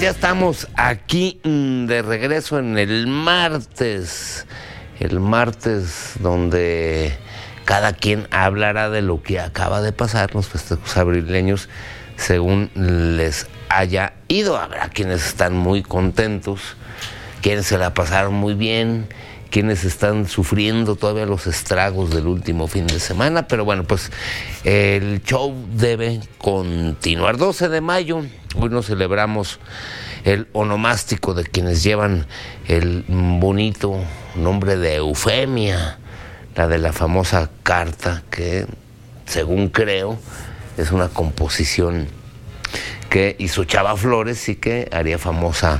ya estamos aquí de regreso en el martes donde cada quien hablará de lo que acaba de pasar, los festejos abrileños, según les haya ido. Habrá quienes están muy contentos, quienes se la pasaron muy bien, quienes están sufriendo todavía los estragos del último fin de semana, pero bueno, pues el show debe continuar. 12 de mayo, hoy nos celebramos el onomástico de quienes llevan el bonito nombre de Eufemia, la de la famosa carta que, según creo, es una composición que hizo Chava Flores y que haría famosa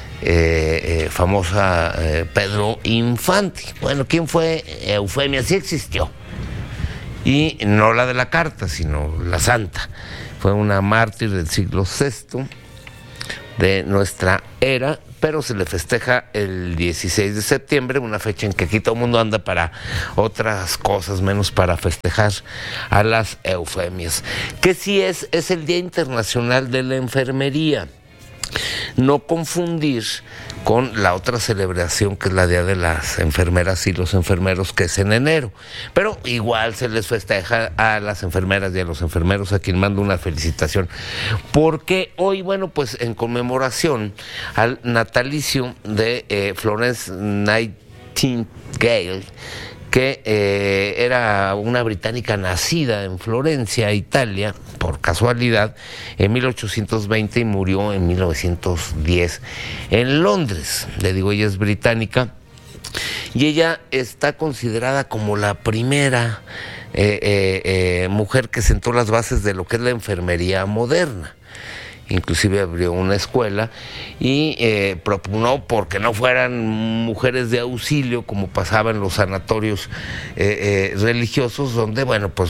Pedro Infante. Bueno, ¿quién fue Eufemia? Sí existió. Y no la de la carta, sino la santa. Fue una mártir del siglo VI de nuestra era, pero se le festeja el 16 de septiembre, una fecha en que aquí todo el mundo anda para otras cosas, menos para festejar a las Eufemias. Que sí es el Día Internacional de la Enfermería. No confundir con la otra celebración que es la Día de las Enfermeras y los Enfermeros, que es en enero. Pero igual se les festeja a las enfermeras y a los enfermeros, a quien mando una felicitación. Porque hoy, bueno, pues en conmemoración al natalicio de Florence Nightingale, que era una británica nacida en Florencia, Italia, por casualidad, en 1820 y murió en 1910 en Londres. Le digo, ella es británica y ella está considerada como la primera mujer que sentó las bases de lo que es la enfermería moderna. Inclusive abrió una escuela y propugnó porque no fueran mujeres de auxilio como pasaba en los sanatorios religiosos, donde, bueno, pues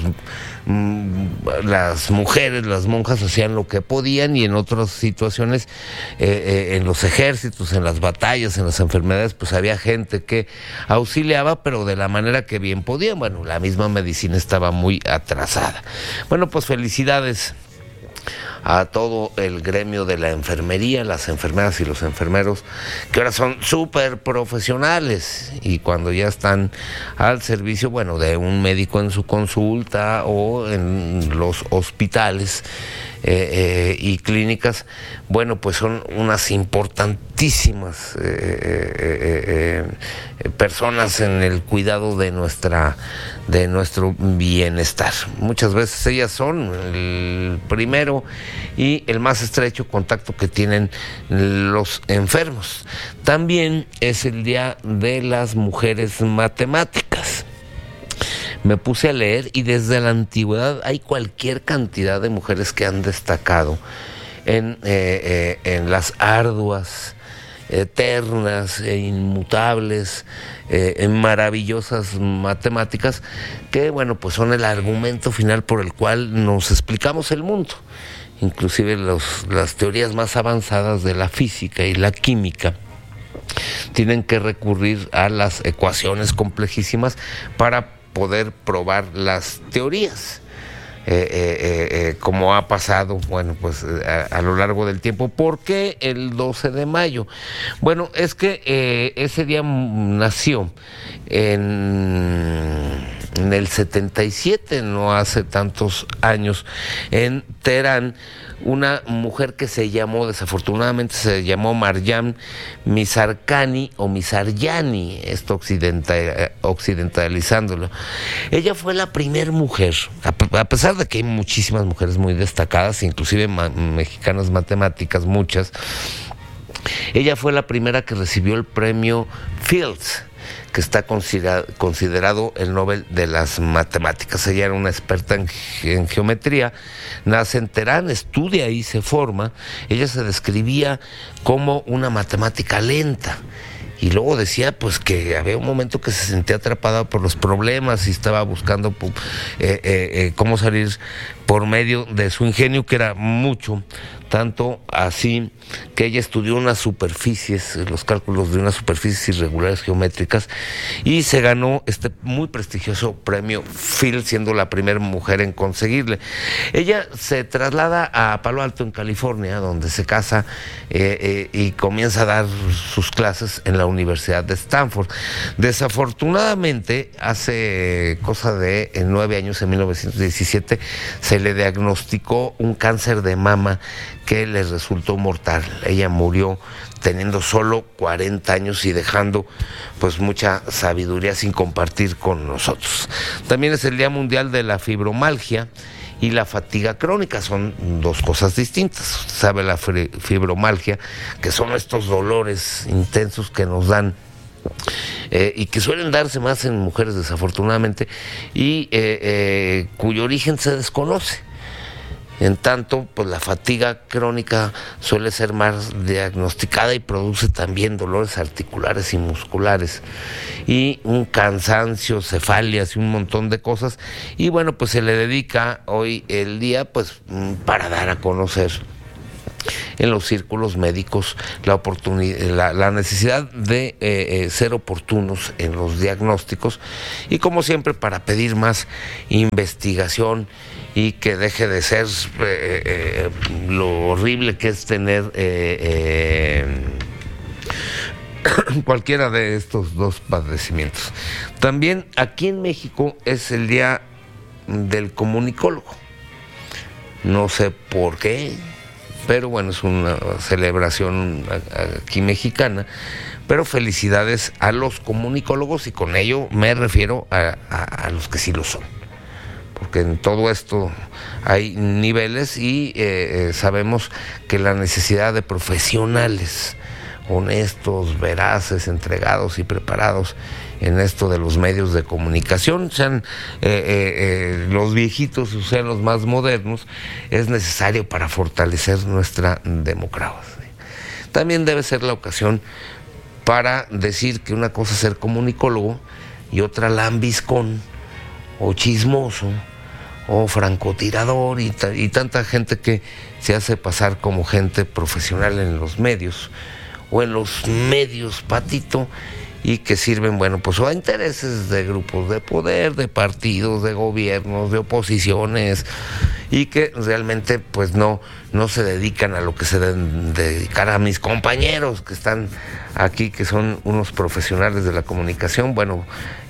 las mujeres, las monjas hacían lo que podían, y en otras situaciones, en los ejércitos, en las batallas, en las enfermedades, pues había gente que auxiliaba, pero de la manera que bien podían. Bueno, la misma medicina estaba muy atrasada. Bueno, pues felicidades a todo el gremio de la enfermería, las enfermeras y los enfermeros, que ahora son súper profesionales, y cuando ya están al servicio, bueno, de un médico en su consulta o en los hospitales y clínicas, bueno, pues son unas importantísimas personas en el cuidado de nuestro bienestar. Muchas veces ellas son el primero y el más estrecho contacto que tienen los enfermos. También es el Día de las Mujeres Matemáticas. Me puse a leer y desde la antigüedad hay cualquier cantidad de mujeres que han destacado en las arduas, eternas e inmutables, maravillosas matemáticas, que, bueno, pues son el argumento final por el cual nos explicamos el mundo. Inclusive las teorías más avanzadas de la física y la química tienen que recurrir a las ecuaciones complejísimas para poder probar las teorías, como ha pasado, bueno, pues a lo largo del tiempo. ¿Por qué el 12 de mayo? Bueno, es que ese día nació en el 77, no hace tantos años, en Teherán, una mujer que desafortunadamente se llamó Maryam Mirzakhani o Mirzakhani, esto occidentalizándolo. Ella fue la primera mujer, a pesar de que hay muchísimas mujeres muy destacadas, inclusive mexicanas matemáticas, muchas. Ella fue la primera que recibió el premio Fields, que está considerado el Nobel de las Matemáticas. Ella era una experta en geometría, nace en Teherán, estudia y se forma. Ella se describía como una matemática lenta, y luego decía pues que había un momento que se sentía atrapada por los problemas y estaba buscando cómo salir por medio de su ingenio, que era mucho tanto así que ella estudió unas superficies, los cálculos de unas superficies irregulares geométricas, y se ganó este muy prestigioso premio Fields, siendo la primera mujer en conseguirle. Ella se traslada a Palo Alto, en California, donde se casa y comienza a dar sus clases en la Universidad de Stanford. Desafortunadamente, hace cosa de 9 años, en 1917, se le diagnosticó un cáncer de mama que le resultó mortal. Ella murió teniendo solo 40 años y dejando pues mucha sabiduría sin compartir con nosotros. También es el Día Mundial de la Fibromialgia y la fatiga crónica. Son dos cosas distintas. Sabe la fibromialgia, que son estos dolores intensos que nos dan y que suelen darse más en mujeres, desafortunadamente, y cuyo origen se desconoce. En tanto, pues la fatiga crónica suele ser más diagnosticada y produce también dolores articulares y musculares y un cansancio, cefalias y un montón de cosas. Y bueno, pues se le dedica hoy el día pues para dar a conocer en los círculos médicos la necesidad de ser oportunos en los diagnósticos, y como siempre para pedir más investigación y que deje de ser lo horrible que es tener cualquiera de estos dos padecimientos. También aquí en México es el Día del Comunicólogo. No sé por qué, pero bueno, es una celebración aquí mexicana. Pero felicidades a los comunicólogos, y con ello me refiero a los que sí lo son. Porque en todo esto hay niveles y sabemos que la necesidad de profesionales honestos, veraces, entregados y preparados en esto de los medios de comunicación, sean los viejitos o sean los más modernos, es necesario para fortalecer nuestra democracia. También debe ser la ocasión para decir que una cosa es ser comunicólogo y otra lambiscón o chismoso o francotirador y tanta gente que se hace pasar como gente profesional en los medios o en los medios patito, y que sirven, bueno, pues o a intereses de grupos de poder, de partidos, de gobiernos, de oposiciones, y que realmente pues no se dedican a lo que se deben dedicar. A mis compañeros que están aquí, que son unos profesionales de la comunicación, bueno,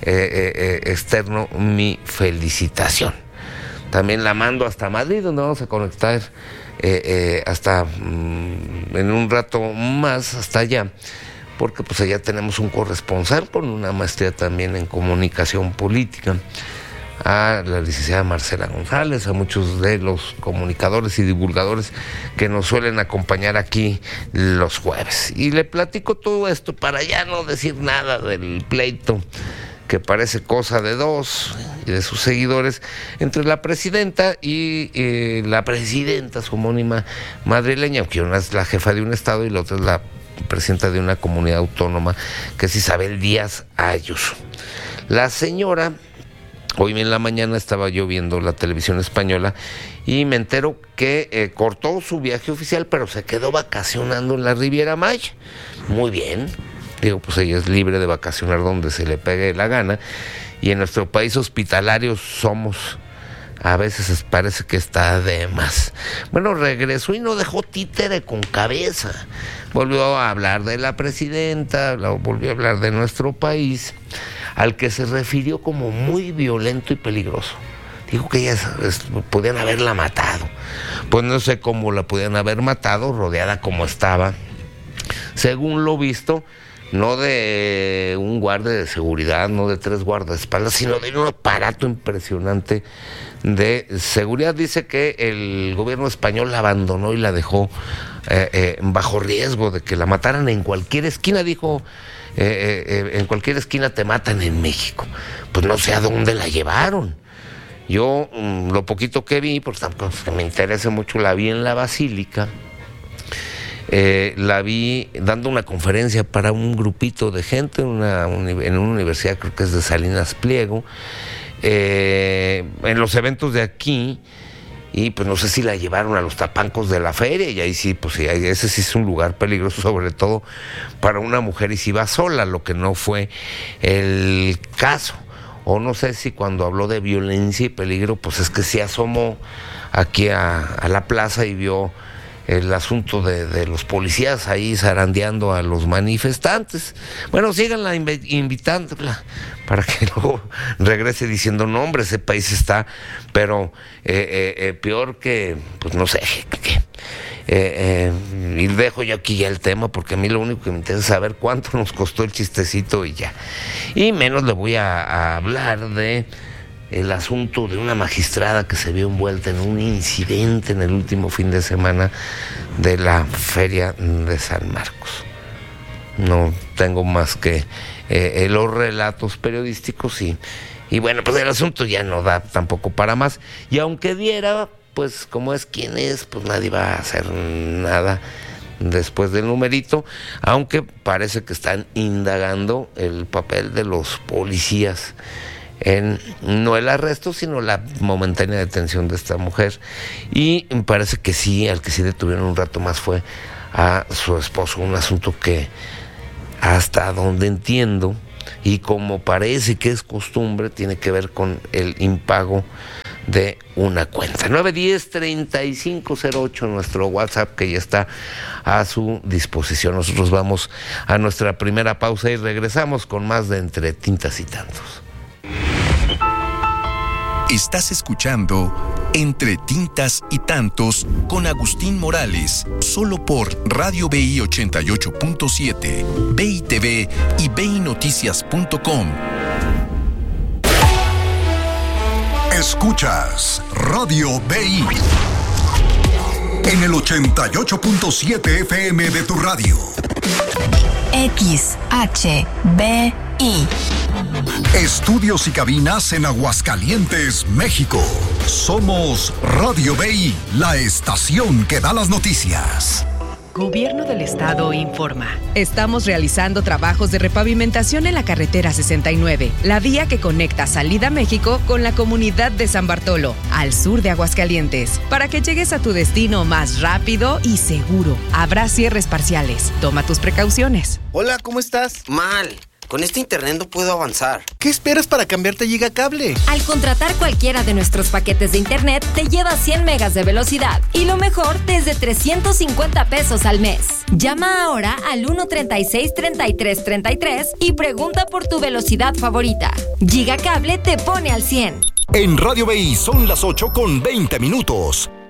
externo mi felicitación. También la mando hasta Madrid, donde vamos a conectar hasta en un rato más, hasta allá, porque pues allá tenemos un corresponsal con una maestría también en comunicación política, a la licenciada Marcela González, a muchos de los comunicadores y divulgadores que nos suelen acompañar aquí los jueves. Y le platico todo esto para ya no decir nada del pleito que parece cosa de dos y de sus seguidores entre la presidenta y la presidenta, su homónima madrileña, que una es la jefa de un estado y la otra es la presidenta de una comunidad autónoma, que es Isabel Díaz Ayuso. La señora, hoy en la mañana estaba yo viendo la televisión española y me entero que cortó su viaje oficial, pero se quedó vacacionando en la Riviera Maya. Muy bien. Digo, pues ella es libre de vacacionar donde se le pegue la gana, y en nuestro país hospitalarios somos, a veces parece que está de más. Bueno, regresó y no dejó títere con cabeza. Volvió a hablar de la presidenta, volvió a hablar de nuestro país, al que se refirió como muy violento y peligroso. Dijo que ellas podían haberla matado. Pues no sé cómo la podían haber matado, rodeada como estaba, según lo visto, no de un guardia de seguridad, no de 3 guardaespaldas, sino de un aparato impresionante de seguridad. Dice que el gobierno español la abandonó y la dejó bajo riesgo de que la mataran en cualquier esquina. Dijo, en cualquier esquina te matan en México. Pues no sé a dónde la llevaron. Yo, lo poquito que vi, pues tampoco me interesa mucho, la vi en la Basílica. La vi dando una conferencia para un grupito de gente en una universidad, creo que es de Salinas Pliego, en los eventos de aquí, y pues no sé si la llevaron a los tapancos de la feria, y ahí sí, pues sí, ese sí es un lugar peligroso, sobre todo para una mujer, y si va sola, lo que no fue el caso. O no sé si cuando habló de violencia y peligro, pues es que sí asomó aquí a la plaza y vio el asunto de los policías ahí zarandeando a los manifestantes. Bueno, síganla invitándola para que luego regrese diciendo, no, hombre, ese país está, pero peor que, pues no sé, y dejo yo aquí ya el tema, porque a mí lo único que me interesa es saber cuánto nos costó el chistecito y ya. Y menos le voy a hablar de el asunto de una magistrada que se vio envuelta en un incidente en el último fin de semana de la Feria de San Marcos. No tengo más que los relatos periodísticos y bueno, pues el asunto ya no da tampoco para más. Y aunque diera, pues como es quien es, pues nadie va a hacer nada después del numerito, aunque parece que están indagando el papel de los policías en no el arresto, sino la momentánea detención de esta mujer. Y me parece que sí, al que sí detuvieron un rato más fue a su esposo, un asunto que hasta donde entiendo y como parece que es costumbre, tiene que ver con el impago de una cuenta. 910-3508, nuestro WhatsApp, que ya está a su disposición. Nosotros vamos a nuestra primera pausa y regresamos con más de Entre Tintas y Tantos. Estás escuchando Entre Tintas y Tantos con Agustín Morales, solo por Radio BI 88.7, BI TV y BINoticias.com. Escuchas Radio BI en el 88.7 FM de tu radio. XHBI. Estudios y cabinas en Aguascalientes, México. Somos Radio BI, la estación que da las noticias. Gobierno del Estado informa. Estamos realizando trabajos de repavimentación en la carretera 69, la vía que conecta Salida México con la comunidad de San Bartolo, al sur de Aguascalientes, para que llegues a tu destino más rápido y seguro. Habrá cierres parciales. Toma tus precauciones. Hola, ¿cómo estás? Mal. Con este internet no puedo avanzar. ¿Qué esperas para cambiarte a Gigacable? Al contratar cualquiera de nuestros paquetes de internet, te lleva 100 megas de velocidad. Y lo mejor, desde 350 pesos al mes. Llama ahora al 136-3333 y pregunta por tu velocidad favorita. Gigacable te pone al 100. En Radio BI son las 8:20.